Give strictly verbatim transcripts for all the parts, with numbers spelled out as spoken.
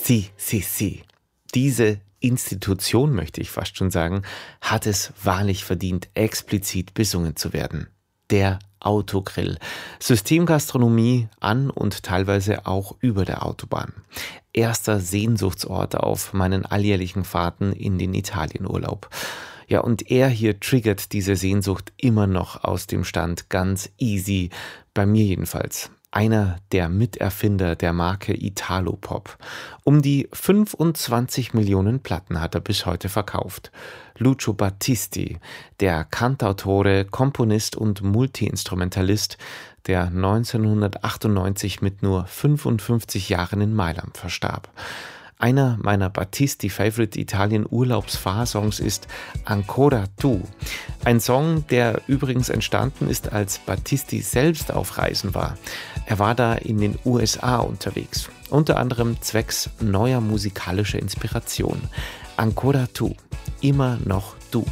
Si, si, si. Diese Institution, möchte ich fast schon sagen, hat es wahrlich verdient, explizit besungen zu werden. Der Autogrill. Systemgastronomie an und teilweise auch über der Autobahn. Erster Sehnsuchtsort auf meinen alljährlichen Fahrten in den Italienurlaub. Ja, und er hier triggert diese Sehnsucht immer noch aus dem Stand ganz easy, bei mir jedenfalls. Einer der Miterfinder der Marke Italopop. Um die fünfundzwanzig Millionen Platten hat er bis heute verkauft. Lucio Battisti, der Cantautore, Komponist und Multiinstrumentalist, der neunzehnhundertachtundneunzig mit nur fünfundfünfzig Jahren in Mailand verstarb. Einer meiner Battisti-Favorite-Italien-Urlaubsfahrsongs ist Ancora tu. Ein Song, der übrigens entstanden ist, als Battisti selbst auf Reisen war. Er war da in den U S A unterwegs, unter anderem zwecks neuer musikalischer Inspiration. Ancora tu, immer noch du.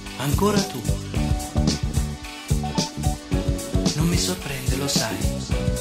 Ancora tu, non mi sorprende, lo sai.